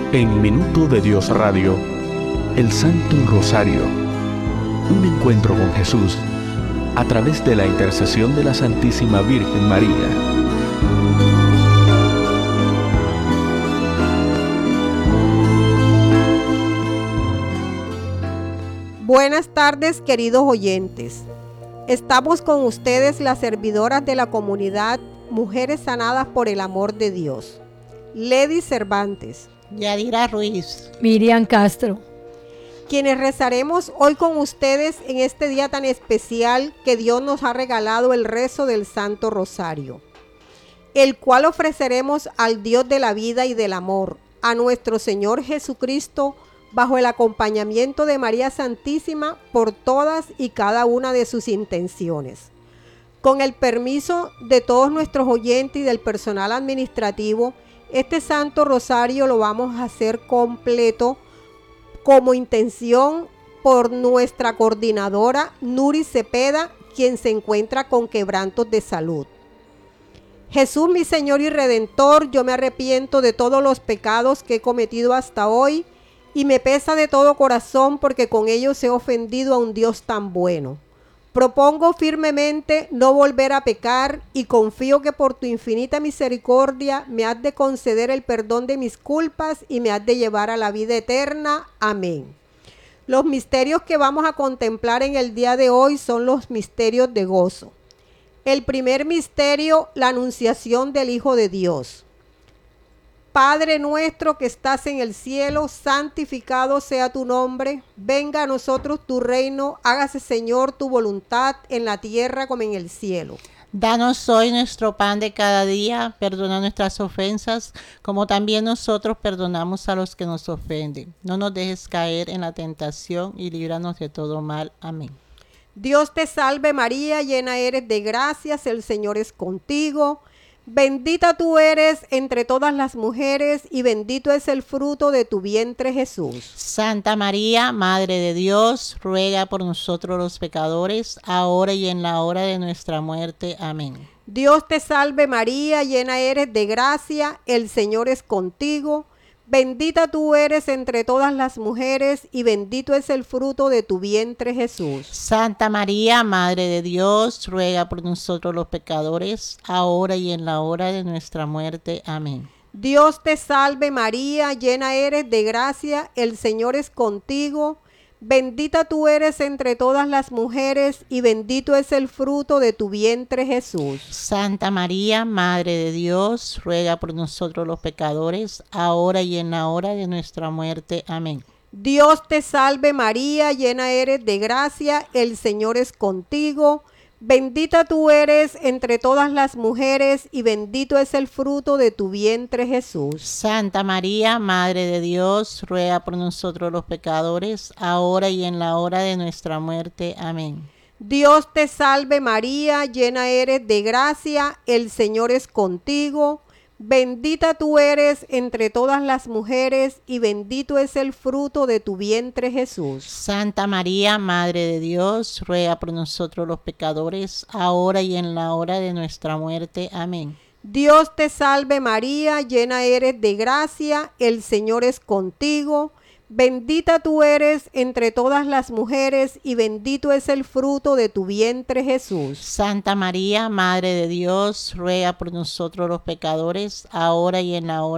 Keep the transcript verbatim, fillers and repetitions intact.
En Minuto de Dios Radio, el Santo Rosario, un encuentro con Jesús a través de la intercesión de la Santísima Virgen María. Buenas tardes, queridos oyentes. Estamos con ustedes, las servidoras de la comunidad Mujeres Sanadas por el Amor de Dios. Lady Cervantes, Yadira Ruiz, Miriam Castro, quienes rezaremos hoy con ustedes en este día tan especial que Dios nos ha regalado, el rezo del Santo Rosario, el cual ofreceremos al Dios de la vida y del amor, a nuestro Señor Jesucristo, bajo el acompañamiento de María Santísima por todas y cada una de sus intenciones. Con el permiso de todos nuestros oyentes y del personal administrativo, este Santo Rosario lo vamos a hacer completo como intención por nuestra coordinadora Nuri Cepeda, quien se encuentra con quebrantos de salud. Jesús, mi Señor y Redentor, yo me arrepiento de todos los pecados que he cometido hasta hoy y me pesa de todo corazón porque con ellos he ofendido a un Dios tan bueno. Propongo firmemente no volver a pecar y confío que por tu infinita misericordia me has de conceder el perdón de mis culpas y me has de llevar a la vida eterna. Amén. Los misterios que vamos a contemplar en el día de hoy son los misterios de gozo. El primer misterio, la anunciación del Hijo de Dios. Padre nuestro que estás en el cielo, santificado sea tu nombre. Venga a nosotros tu reino, hágase, Señor, tu voluntad en la tierra como en el cielo. Danos hoy nuestro pan de cada día, perdona nuestras ofensas, como también nosotros perdonamos a los que nos ofenden. No nos dejes caer en la tentación y líbranos de todo mal. Amén. Dios te salve María, llena eres de gracias, el Señor es contigo. Bendita tú eres entre todas las mujeres y bendito es el fruto de tu vientre, Jesús. Santa María, Madre de Dios, ruega por nosotros los pecadores, ahora y en la hora de nuestra muerte. Amén. Dios te salve María, llena eres de gracia, el Señor es contigo. Bendita tú eres entre todas las mujeres y bendito es el fruto de tu vientre, Jesús. Santa María, Madre de Dios, ruega por nosotros los pecadores, ahora y en la hora de nuestra muerte. Amén. Dios te salve María, llena eres de gracia, el Señor es contigo. Bendita tú eres entre todas las mujeres y bendito es el fruto de tu vientre, Jesús. Santa María, Madre de Dios, ruega por nosotros los pecadores, ahora y en la hora de nuestra muerte. Amén. Dios te salve María, llena eres de gracia, el Señor es contigo. Bendita tú eres entre todas las mujeres y bendito es el fruto de tu vientre, Jesús. Santa María, Madre de Dios, ruega por nosotros los pecadores, ahora y en la hora de nuestra muerte. Amén. Dios te salve María, llena eres de gracia, el Señor es contigo. Bendita tú eres entre todas las mujeres y bendito es el fruto de tu vientre, Jesús. Santa María, Madre de Dios, ruega por nosotros los pecadores, ahora y en la hora de nuestra muerte. Amén. Dios te salve María, llena eres de gracia, el Señor es contigo. Bendita tú eres entre todas las mujeres y bendito es el fruto de tu vientre, Jesús. Santa María, Madre de Dios, ruega por nosotros los pecadores, ahora y en la hora